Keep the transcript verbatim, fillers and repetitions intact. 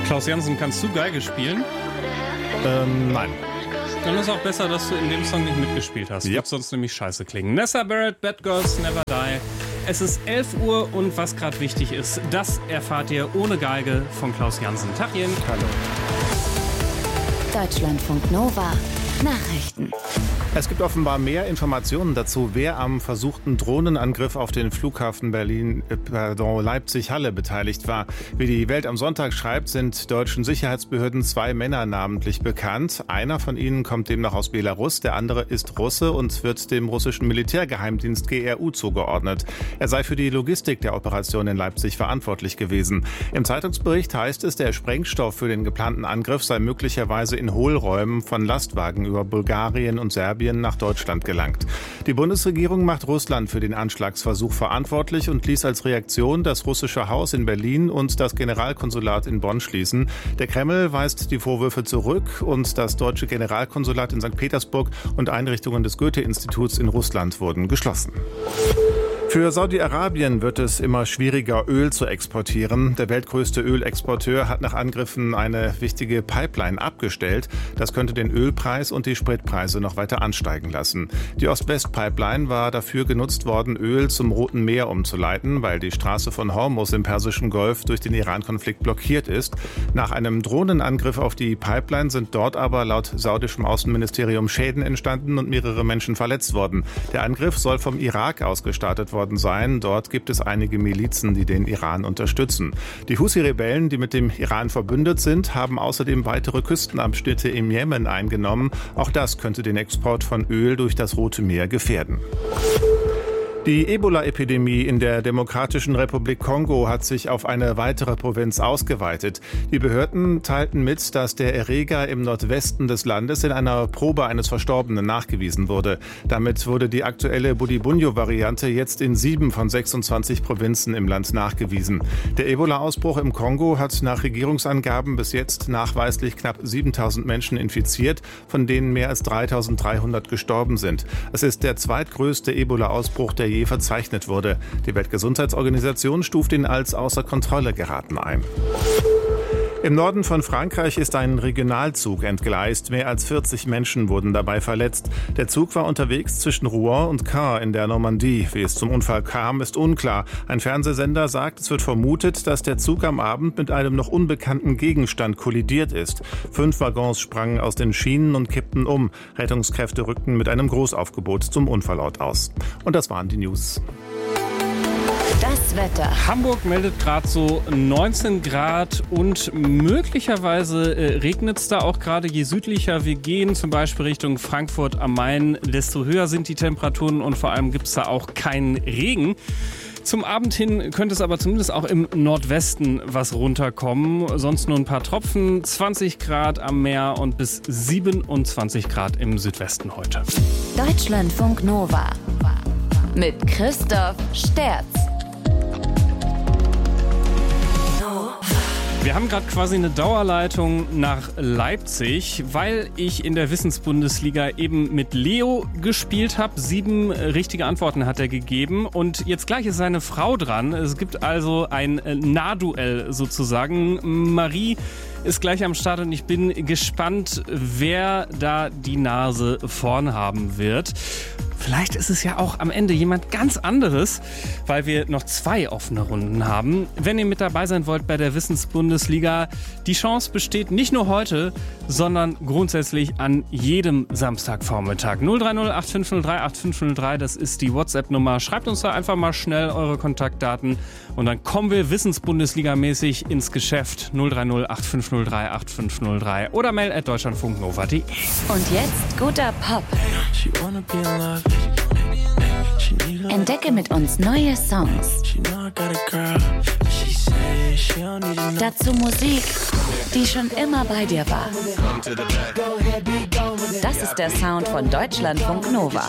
Klaus Jansen, kannst du Geige spielen? Ähm, nein. Dann ist auch besser, dass du in dem Song nicht mitgespielt hast. Ja. Wird sonst nämlich scheiße klingen. Nessa Barrett, Bad Girls Never Die. Es ist elf Uhr und was gerade wichtig ist, das erfahrt ihr ohne Geige von Klaus Jansen. Tachchen. Hallo. Deutschlandfunk Nova. Nachrichten. Es gibt offenbar mehr Informationen dazu, wer am versuchten Drohnenangriff auf den Flughafen Berlin, äh, pardon, Leipzig-Halle beteiligt war. Wie die Welt am Sonntag schreibt, sind deutschen Sicherheitsbehörden zwei Männer namentlich bekannt. Einer von ihnen kommt demnach aus Belarus, der andere ist Russe und wird dem russischen Militärgeheimdienst G R U zugeordnet. Er sei für die Logistik der Operation in Leipzig verantwortlich gewesen. Im Zeitungsbericht heißt es, der Sprengstoff für den geplanten Angriff sei möglicherweise in Hohlräumen von Lastwagen über Bulgarien und Serbien nach Deutschland gelangt. Die Bundesregierung macht Russland für den Anschlagsversuch verantwortlich und ließ als Reaktion das russische Haus in Berlin und das Generalkonsulat in Bonn schließen. Der Kreml weist die Vorwürfe zurück und das deutsche Generalkonsulat in Sankt Petersburg und Einrichtungen des Goethe-Instituts in Russland wurden geschlossen. Für Saudi-Arabien wird es immer schwieriger, Öl zu exportieren. Der weltgrößte Ölexporteur hat nach Angriffen eine wichtige Pipeline abgestellt. Das könnte den Ölpreis und die Spritpreise noch weiter ansteigen lassen. Die Ost-West-Pipeline war dafür genutzt worden, Öl zum Roten Meer umzuleiten, weil die Straße von Hormuz im Persischen Golf durch den Iran-Konflikt blockiert ist. Nach einem Drohnenangriff auf die Pipeline sind dort aber laut saudischem Außenministerium Schäden entstanden und mehrere Menschen verletzt worden. Der Angriff soll vom Irak aus gestartet worden sein. Dort gibt es einige Milizen, die den Iran unterstützen. Die Husi-Rebellen, die mit dem Iran verbündet sind, haben außerdem weitere Küstenabschnitte im Jemen eingenommen. Auch das könnte den Export von Öl durch das Rote Meer gefährden. Die Ebola-Epidemie in der Demokratischen Republik Kongo hat sich auf eine weitere Provinz ausgeweitet. Die Behörden teilten mit, dass der Erreger im Nordwesten des Landes in einer Probe eines Verstorbenen nachgewiesen wurde. Damit wurde die aktuelle Budibunyo-Variante jetzt in sieben von sechsundzwanzig Provinzen im Land nachgewiesen. Der Ebola-Ausbruch im Kongo hat nach Regierungsangaben bis jetzt nachweislich knapp siebentausend Menschen infiziert, von denen mehr als dreitausenddreihundert gestorben sind. Es ist der zweitgrößte Ebola-Ausbruch, der je verzeichnet wurde. Die Weltgesundheitsorganisation stuft ihn als außer Kontrolle geraten ein. Im Norden von Frankreich ist ein Regionalzug entgleist. Mehr als vierzig Menschen wurden dabei verletzt. Der Zug war unterwegs zwischen Rouen und Caen in der Normandie. Wie es zum Unfall kam, ist unklar. Ein Fernsehsender sagt, es wird vermutet, dass der Zug am Abend mit einem noch unbekannten Gegenstand kollidiert ist. Fünf Waggons sprangen aus den Schienen und kippten um. Rettungskräfte rückten mit einem Großaufgebot zum Unfallort aus. Und das waren die News. Das Wetter. Hamburg meldet gerade so neunzehn Grad und möglicherweise äh, regnet es da auch gerade. Je südlicher wir gehen, zum Beispiel Richtung Frankfurt am Main, desto höher sind die Temperaturen und vor allem gibt es da auch keinen Regen. Zum Abend hin könnte es aber zumindest auch im Nordwesten was runterkommen. Sonst nur ein paar Tropfen, zwanzig Grad am Meer und bis siebenundzwanzig Grad im Südwesten heute. Deutschlandfunk Nova mit Christoph Sterz. Wir haben gerade quasi eine Dauerleitung nach Leipzig, weil ich in der Wissensbundesliga eben mit Leo gespielt habe. Sieben richtige Antworten hat er gegeben und jetzt gleich ist seine Frau dran. Es gibt also ein Nahduell sozusagen. Marie ist gleich am Start und ich bin gespannt, wer da die Nase vorn haben wird. Vielleicht ist es ja auch am Ende jemand ganz anderes, weil wir noch zwei offene Runden haben. Wenn ihr mit dabei sein wollt bei der Wissensbundesliga, die Chance besteht nicht nur heute, sondern grundsätzlich an jedem Samstagvormittag. null drei null acht fünf null drei acht fünf null drei, das ist die WhatsApp-Nummer. Schreibt uns da einfach mal schnell eure Kontaktdaten und dann kommen wir Wissensbundesliga-mäßig ins Geschäft. null drei null acht fünf null drei acht fünf null drei oder mail at deutschlandfunknova punkt de. Und jetzt guter Pop. Entdecke mit uns neue Songs. Dazu Musik, die schon immer bei dir war. Das ist der Sound von Deutschlandfunk Nova.